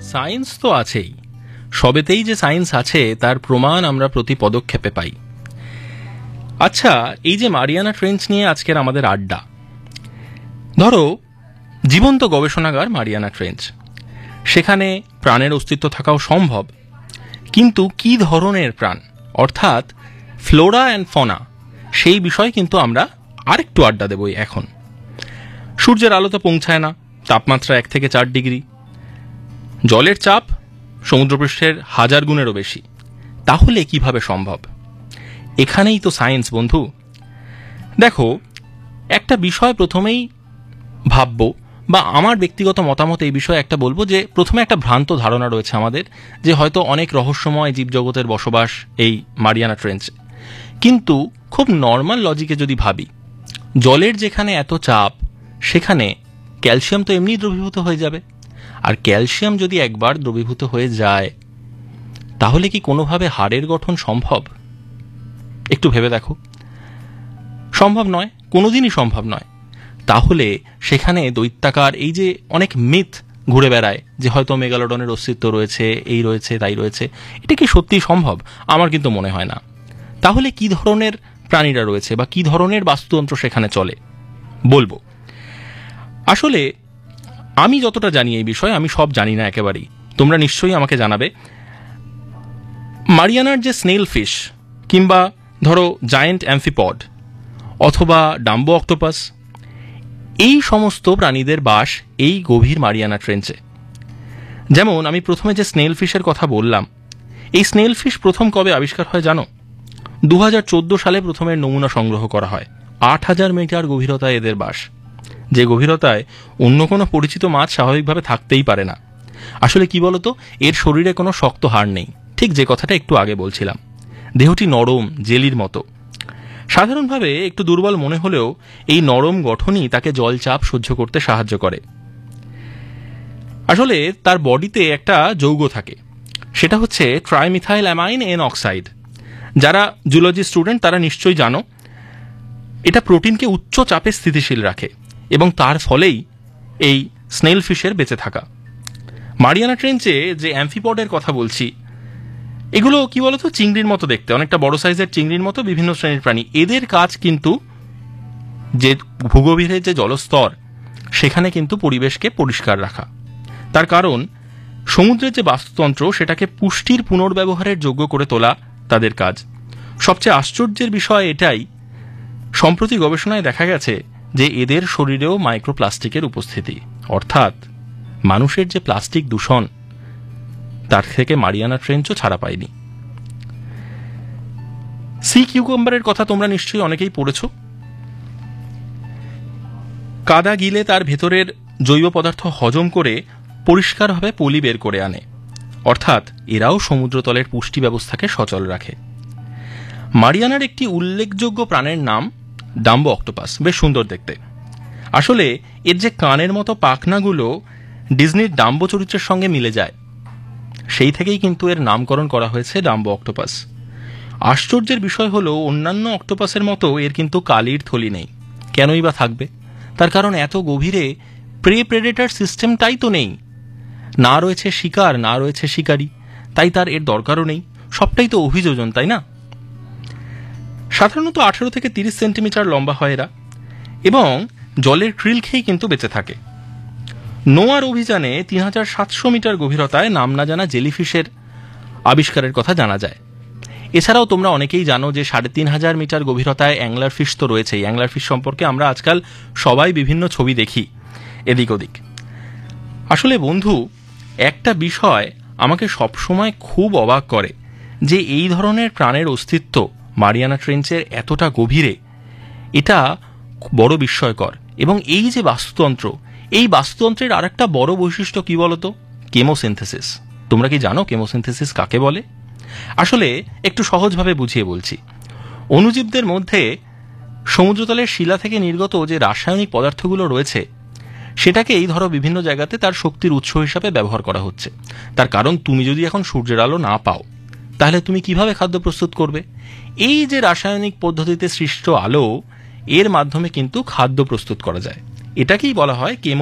Science তো আছেই, সবেতেই যে সায়েন্স আছে তার প্রমাণ আমরা প্রতি পদক্ষেপে পাই। আচ্ছা, এই যে মারিয়ানা ট্রেঞ্চ নিয়ে আজকের আমাদের আড্ডা, ধরো জীবন্ত গবেষণাগার মারিয়ানা ট্রেঞ্চ, সেখানে প্রাণের অস্তিত্ব থাকাও সম্ভব, কিন্তু কি ধরনের প্রাণ, অর্থাৎ ফ্লোরা অ্যান্ড ফনা, সেই বিষয়ে কিন্তু আমরা আরেকটু আড্ডা দেবই। এখন সূর্যের আলো তো পৌঁছায় না, তাপমাত্রা 1 থেকে 4 ডিগ্রি, জলের চাপ সমুদ্রপৃষ্ঠের 1000 গুণেরও বেশি, তাহলে কিভাবে সম্ভব? এখানেই তো সায়েন্স বন্ধু। দেখো, একটা বিষয় প্রথমেই ভাববো, বা আমার ব্যক্তিগত মতামত এই বিষয়ে একটা বলবো, যে প্রথমে একটা ভ্রান্ত ধারণা রয়েছে আমাদের যে হয়তো অনেক রহস্যময় জীবজগতের বসবাস এই মারিয়ানা ট্রেঞ্চে। কিন্তু খুব নর্মাল লজিকে যদি ভাবি, জলের যেখানে এত চাপ, সেখানে ক্যালসিয়াম তো এমনি দ্রবীভূত হয়ে যাবে, আর ক্যালসিয়াম যদি একবার দ্রবীভূত হয়ে যায়, তাহলে কি কোনোভাবে হাড়ের গঠন সম্ভব? একটু ভেবে দেখো, সম্ভব নয়, কোনোদিনই সম্ভব নয়। তাহলে সেখানে দৈত্যাকার এই যে অনেক মিথ ঘুরে বেড়ায় যে হয়তো মেগালোডনের অস্তিত্ব রয়েছে, এই রয়েছে, তাই রয়েছে, এটা কি সত্যিই সম্ভব? আমার কিন্তু মনে হয় না। তাহলে কি ধরনের প্রাণীরা রয়েছে বা কি ধরনের বাস্তুতন্ত্র সেখানে চলে, বলবো। আসলে আমি যতটা জানি এই বিষয়ে, আমি সব জানি না একেবারেই, তোমরা নিশ্চয়ই আমাকে জানাবে। মারিয়ানার যে স্নেল ফিশ, কিংবা ধরো জায়েন্ট অ্যাম্ফিপড, অথবা ডাম্বো অক্টোপাস, এই সমস্ত প্রাণীদের বাস এই গভীর মারিয়ানা ট্রেঞ্চে। যেমন আমি প্রথমে যে স্নেল ফিশের কথা বললাম, এই স্নেল ফিশ প্রথম কবে আবিষ্কার হয় জানো? 2014 সালে প্রথমের নমুনা সংগ্রহ করা হয়। 8000 মিটার গভীরতায় এদের বাস, যে গভীরতায় অন্য কোনো পরিচিত মাছ স্বাভাবিকভাবে থাকতেই পারে না। আসলে কি বলতো, এর শরীরে কোনো শক্ত হাড় নেই, ঠিক যে কথাটা একটু আগে বলছিলাম। দেহটি নরম, জেলির মতো। সাধারণভাবে একটু দুর্বল মনে হলেও এই নরম গঠনই তাকে জলচাপ সহ্য করতে সাহায্য করে। আসলে তার বডিতে একটা যৌগ থাকে, সেটা হচ্ছে ট্রাইমিথাইল অ্যামাইন এন অক্সাইড। যারা জুলজি স্টুডেন্ট তারা নিশ্চয়ই জানো, এটা প্রোটিনকে উচ্চ চাপে স্থিতিশীল রাখে, এবং তার ফলেই এই স্নেল ফিশের বেঁচে থাকা। মারিয়ানা ট্রেঞ্চে যে অ্যাম্ফিপডের কথা বলছি, এগুলো কি বলতো, চিংড়ির মতো দেখতে, অনেকটা বড় সাইজের চিংড়ির মতো বিভিন্ন শ্রেণীর প্রাণী। এদের কাজ কিন্তু যে ভূগভীরের যে জলস্তর, সেখানে কিন্তু পরিবেশকে পরিষ্কার রাখা। তার কারণ সমুদ্রের যে বাস্তুতন্ত্র, সেটাকে পুষ্টির পুনর্ব্যবহারের যোগ্য করে তোলা তাদের কাজ। সবচেয়ে আশ্চর্যের বিষয় এটাই, সম্প্রতি গবেষণায় দেখা গেছে যে এদের শরীরেও মাইক্রোপ্লাস্টিকের উপস্থিতি, অর্থাৎ মানুষের যে প্লাস্টিক দূষণ, তার থেকে মারিয়ানা ট্রেঞ্চও ছাড়া পায়নি। সি কিউকাম্বারের কথা তোমরা নিশ্চয়ই অনেকেই পড়েছ। কাদা গিলে তার ভেতরের জৈব পদার্থ হজম করে পরিষ্কারভাবে পলি বের করে আনে, অর্থাৎ এরাও সমুদ্রতলের পুষ্টি ব্যবস্থাকে সচল রাখে। মারিয়ানার একটি উল্লেখযোগ্য প্রাণের নাম ডাম্বো অক্টোপাস, বেশ সুন্দর দেখতে। আসলে এর যে কানের মতো পাখনাগুলো ডিজনির ডাম্বো চরিত্রের সঙ্গে মিলে যায়, সেই থেকেই কিন্তু এর নামকরণ করা হয়েছে ডাম্বো অক্টোপাস। আশ্চর্যের বিষয় হলো, অন্যান্য অক্টোপাসের মতো এর কিন্তু কালির থলি নেই। কেনই বা থাকবে? তার কারণ এত গভীরে প্রেডেটর সিস্টেমটাই তো নেই, না রয়েছে শিকার, না রয়েছে শিকারী, তাই তার এর দরকারও নেই। সবটাই তো অভিযোজন, তাই না? সাধারণত 18 থেকে 30 সেন্টিমিটার লম্বা হয় এরা, এবং জলের ক্রিল খেয়েই কিন্তু বেঁচে থাকে। নোয়ার অভিযানে 3700 মিটার গভীরতায় নাম না জানা জেলিফিশের আবিষ্কারের কথা জানা যায়। এছাড়াও তোমরা অনেকেই জানো যে 3500 মিটার গভীরতায় অ্যাংলার ফিশ তো রয়েছেই। অ্যাংলার ফিশ সম্পর্কে আমরা আজকাল সবাই বিভিন্ন ছবি দেখি এদিক ওদিক। আসলে বন্ধু, একটা বিষয় আমাকে সবসময় খুব অবাক করে, যে এই ধরনের প্রাণের অস্তিত্ব মারিয়ানা ট্রেঞ্চের এতটা গভীরে, এটা বড় বিস্ময়কর। এবং এই যে বাস্তুতন্ত্র, এই বাস্তুতন্ত্রের আর একটা বড় বৈশিষ্ট্য কি বলতো? কেমোসিনথেসিস। তোমরা কি জানো কেমোসিনথেসিস কাকে বলে? আসলে একটু সহজভাবে বুঝিয়ে বলছি। অণুজীবদের মধ্যে সমুদ্রতলের শিলা থেকে নির্গত যে রাসায়নিক পদার্থগুলো রয়েছে, সেটাকেই ধরো বিভিন্ন জায়গাতে তার শক্তির উৎস হিসাবে ব্যবহার করা হচ্ছে। তার কারণ তুমি যদি এখন সূর্যের আলো না পাও, তাহলে তুমি কিভাবে খাদ্য প্রস্তুত করবে? এই যে রাসায়নিক পদ্ধতিতে সৃষ্ট আলো, এর মাধ্যমে কিন্তু খাদ্য প্রস্তুত করা যায়। এটাকেই বলা হয় কেমো